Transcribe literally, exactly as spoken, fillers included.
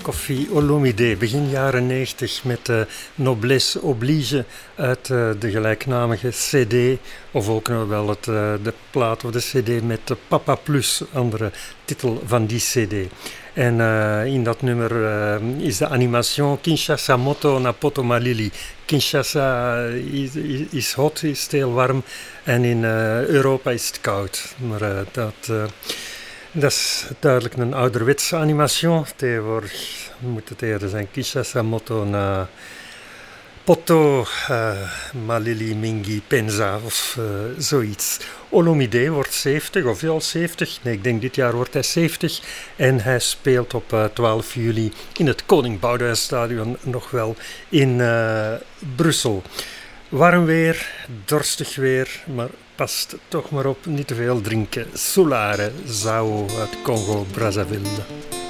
Koffi Olomide, begin jaren negentig met uh, Noblesse Oblige uit uh, de gelijknamige cd, of ook nog wel het, uh, de plaat of de cd met uh, Papa Plus, andere titel van die cd. En uh, in dat nummer uh, is de animation Kinshasa Moto na Poto Malili. Kinshasa is, is, is hot, is heel warm en in uh, Europa is het koud. Maar uh, dat... Uh, Dat is duidelijk een ouderwetse animation. Tegenwoordig moet het eerder zijn Kinshasa Moto na Poto uh, Malili Mingi Penza of uh, zoiets. Olomide wordt zeventig, of al zeventig. Nee, ik denk dit jaar wordt hij zeventig. En hij speelt op uh, twaalf juli in het Koning Boudewijn-stadion nog wel in uh, Brussel. Warm weer, dorstig weer, maar past toch maar op niet te veel drinken. Soulare, Zao uit Congo-Brazzaville.